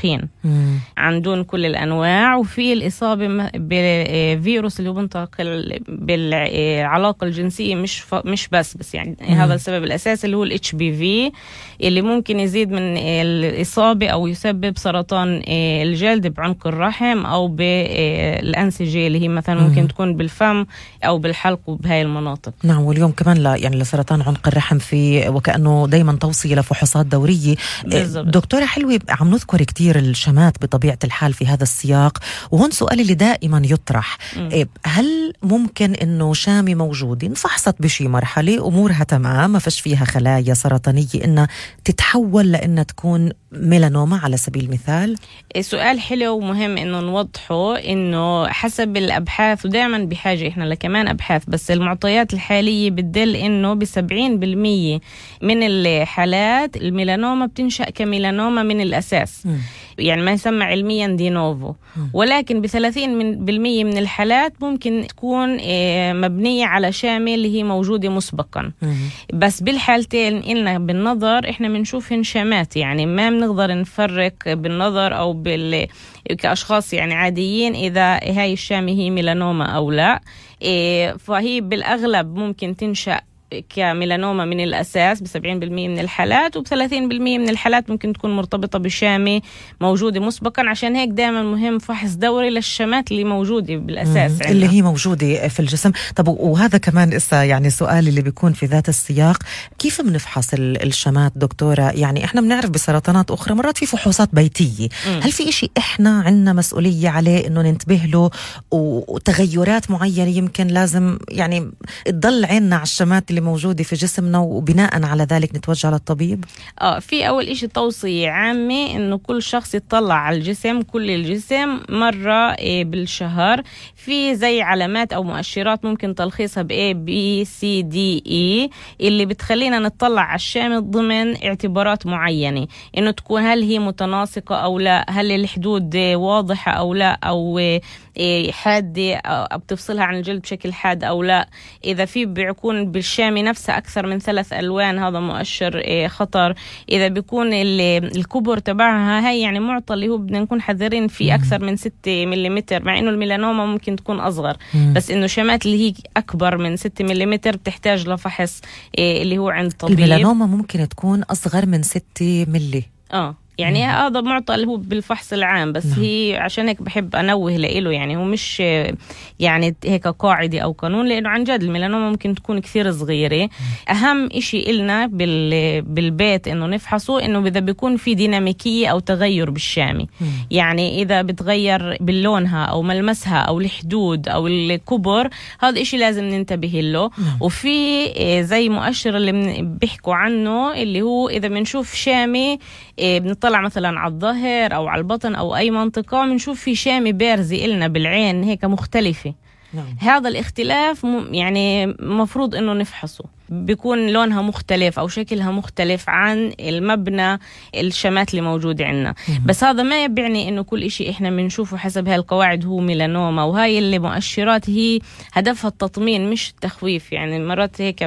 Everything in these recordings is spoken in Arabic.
التدخين عن دون كل الأنواع، وفي الإصابة بفيروس اللي هو بنتقل بالعلاقة الجنسية مش بس يعني هذا السبب الأساسي اللي هو ال HPV اللي ممكن يزيد من الإصابة أو يسبب سرطان الجلد بعنق الرحم أو بالأنسجة اللي هي مثلا ممكن تكون بالفم أو بالحلق وبهاي المناطق. نعم، واليوم كمان يعني لسرطان عنق الرحم في وكأنه دايما توصية لفحوصات دورية. دكتورة حلوة، عم نذكر كتير الشمات بطبيعة الحال في هذا السياق، وهون سؤالي اللي دائما يطرح، هل ممكن إنه شامة موجودة انفحصت بشي مرحلة أمورها تمام ما فيش فيها خلايا سرطانية إنها تتحول لإنها تكون ميلانوما على سبيل المثال؟ سؤال حلو ومهم إنه نوضحه، إنه حسب الأبحاث ودائما بحاجة إحنا لكمان أبحاث، بس المعطيات الحالية بتدل إنه ب70% من الحالات الميلانوما بتنشأ كميلانوما من الأساس، يعني ما يسمى علميا دي نوفو، ولكن ب30% من الحالات ممكن تكون مبنية على شامة اللي هي موجودة مسبقا. بس بالحالتين إلنا بالنظر إحنا بنشوف شامات، يعني ما بنقدر نفرق بالنظر أو كأشخاص يعني عاديين إذا هاي الشامة هي ميلانوما أو لا. فهي بالأغلب ممكن تنشأ كميلانوما من الأساس ب70% من الحالات، وب30% من الحالات ممكن تكون مرتبطة بشامة موجودة مسبقا. عشان هيك دائما مهم فحص دوري للشامات اللي موجودة بالأساس اللي هي موجودة في الجسم. طب وهذا كمان إسا يعني سؤال اللي بيكون في ذات السياق، كيف بنفحص الشامات دكتورة؟ يعني إحنا بنعرف بسرطانات أخرى مرات في فحوصات بيتية، هل في إشي إحنا عنا مسؤولية عليه إنه ننتبه له، وتغيرات معينة يمكن لازم يعني تضل عيننا على الشامات اللي موجودة في جسمنا وبناء على ذلك نتوجه للطبيب؟ في أول إشي توصية عامة إنه كل شخص يطلع على الجسم، كل الجسم مرة بالشهر، في زي علامات أو مؤشرات ممكن تلخيصها A B C D E اللي بتخلينا نطلع على الشامة ضمن اعتبارات معينة، إنه تكون هل هي متناسقة أو لا، هل الحدود واضحة أو لا، أو حادة أو بتفصلها عن الجلد بشكل حاد أو لا. إذا في بيكون بالشامة نفسها أكثر من 3 ألوان هذا مؤشر خطر. إذا بيكون الكبر تبعها هاي يعني معطى اللي هو بدنا نكون حذرين في أكثر من 6 ملم، مع إنه الميلانوما ممكن تكون أصغر، بس إنه شمات اللي هي أكبر من 6 ملم بتحتاج لفحص اللي هو عند طبيب. الميلانوما ممكن تكون أصغر من 6 ملي. يعني هذا معطى اللي هو بالفحص العام، بس هي عشان هيك بحب أنوه لإله، يعني هو مش يعني هيك قاعدة أو قانون، لأنه عن جد الميلانوما ممكن تكون كثير صغيرة. أهم إشي إلنا بالبيت إنه نفحصه إنه إذا بيكون في ديناميكية أو تغير بالشامة، يعني إذا بتغير باللونها أو ملمسها أو الحدود أو الكبر، هذا إشي لازم ننتبه له. وفي زي مؤشر اللي بيحكوا عنه اللي هو إذا بنشوف شامة بنطلع مثلا على الظهر أو على البطن أو أي منطقة بنشوف في شامة بارزة إلنا بالعين هيك مختلفة، هذا الاختلاف يعني مفروض إنه نفحصه، بيكون لونها مختلف أو شكلها مختلف عن المبنى الشمات اللي موجودة عندنا. بس هذا ما يبعني إنه كل إشي إحنا بنشوفه حسب هالقواعد هو ميلانوما، وهاي اللي مؤشرات هي هدفها التطمين مش التخويف. يعني مرات هيك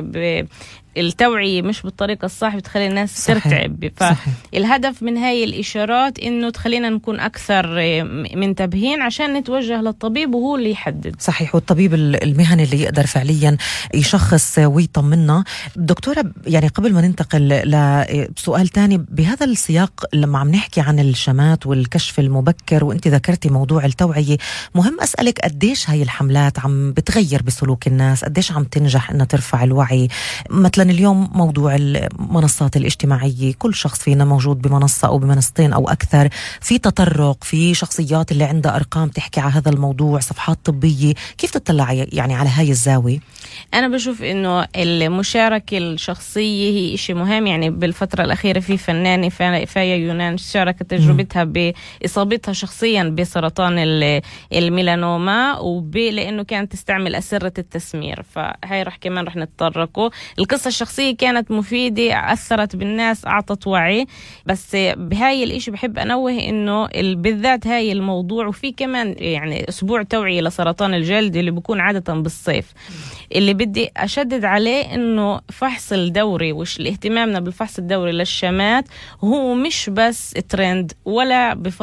التوعية مش بالطريقة الصح بتخلي الناس ترتعب. فالهدف من هاي الإشارات إنه تخلينا نكون أكثر منتبهين عشان نتوجه للطبيب وهو اللي يحدد. صحيح، والطبيب المهني اللي يقدر فعليا يشخص ويطمنا. دكتورة، يعني قبل ما ننتقل لسؤال تاني بهذا السياق، لما عم نحكي عن الشمات والكشف المبكر وانت ذكرتي موضوع التوعية، مهم أسألك قديش هاي الحملات عم بتغير بسلوك الناس، قديش عم تنجح انها ترفع الوعي؟ مثلا اليوم موضوع المنصات الاجتماعية، كل شخص فينا موجود بمنصة أو بمنصتين أو أكثر، في تطرق، في شخصيات اللي عندها أرقام تحكي على هذا الموضوع، صفحات طبية، كيف تطلع يعني على هاي الزاوية؟ أنا بشوف إنه المشاركة الشخصية هي إشي مهم. يعني بالفترة الأخيرة في فنانة فايا يونان شاركت تجربتها بإصابتها شخصيا بسرطان الميلانوما، لأنه كانت تستعمل أسرة التسمير، فهاي رح نتطرقه. القصة الشخصية كانت مفيدة، أثرت بالناس، أعطت وعي. بس بهاي الإشي بحب أنوه إنه بالذات هاي الموضوع، وفي كمان يعني أسبوع توعية لسرطان الجلد اللي بيكون عادة بالصيف، اللي بدي أشدد عليه إنه فحص الدوري اهتمامنا بالفحص الدوري للشمات هو مش بس ترند ولا